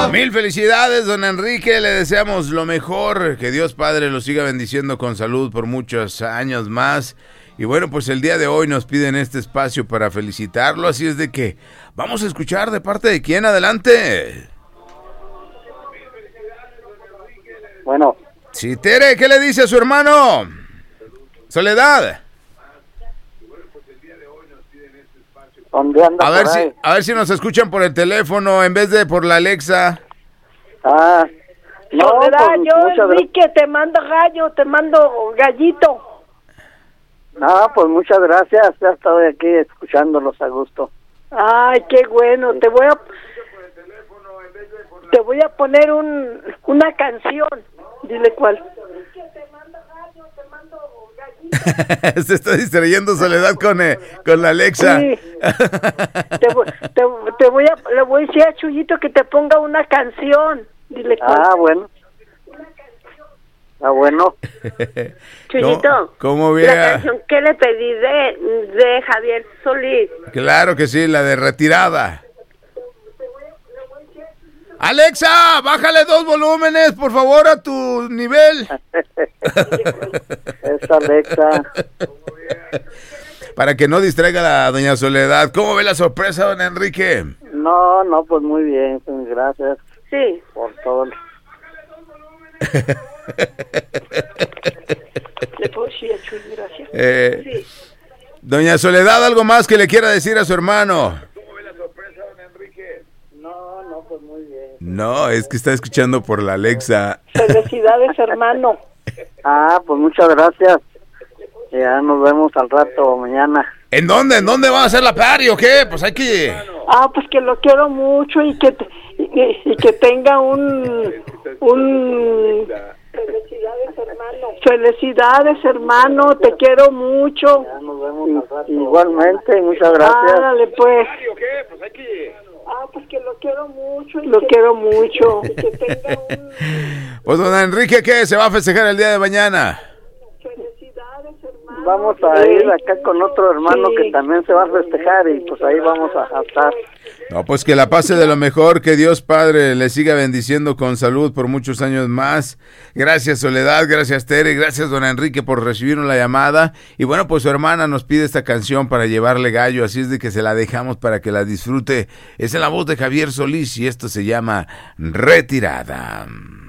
Mil felicidades, don Enrique, le deseamos lo mejor, que Dios Padre lo siga bendiciendo con salud por muchos años más. Y bueno, pues el día de hoy nos piden este espacio para felicitarlo, así es de que vamos a escuchar de parte de quién. Adelante. Bueno. Sí, Tere, ¿qué le dice a su hermano? Soledad. ¿Dónde anda? A ver si nos escuchan por el teléfono en vez de por la Alexa. Ah, no, Soledad, pues, yo Enrique, te mando gallo, te mando gallito. No, pues muchas gracias, ya estoy aquí escuchándolos a gusto. Ay, qué bueno, te voy a poner una canción. Dile cuál. Se está distrayendo Soledad con la Alexa. Sí. Le voy a decir a Chuyito que te ponga una canción. Dile cuál. Ah, bueno. Ah, bueno. Chuyito, ¿Cómo ve? la canción que le pedí de Javier Solís. Claro que sí, la de Retirada. Alexa, bájale 2 volúmenes, por favor, a tu nivel. Es Alexa. Para que no distraiga a la doña Soledad. ¿Cómo ve la sorpresa, don Enrique? No, pues muy bien, pues, gracias. Sí. Por todo. Le puedo decir a Chuy, gracias. Sí. Doña Soledad, ¿algo más que le quiera decir a su hermano? ¿Cómo ve la sorpresa, don Enrique? No, pues muy bien. No, es que está escuchando por la Alexa. Felicidades, hermano. Ah, pues muchas gracias. Ya nos vemos al rato mañana. ¿En dónde? ¿En dónde va a hacer la party o qué? Pues hay que... Ah, pues que lo quiero mucho y que tenga un Felicidades, hermano, te quiero mucho. Ya nos vemos al rato. Igualmente, muchas gracias. Dale, pues. Pues hay que... Ah, pues que lo quiero mucho. Lo quiero mucho. Y que tenga Pues don Enrique, ¿qué? ¿Se va a festejar el día de mañana? Felicidades, hermano. Vamos a ir acá con otro hermano que también se va a festejar y pues ahí vamos a estar. No, pues que la pase de lo mejor, que Dios Padre le siga bendiciendo con salud por muchos años más. Gracias Soledad, gracias Tere, gracias don Enrique por recibirnos la llamada. Y bueno, pues su hermana nos pide esta canción para llevarle gallo, así es de que se la dejamos para que la disfrute. Es en la voz de Javier Solís y esto se llama Retirada.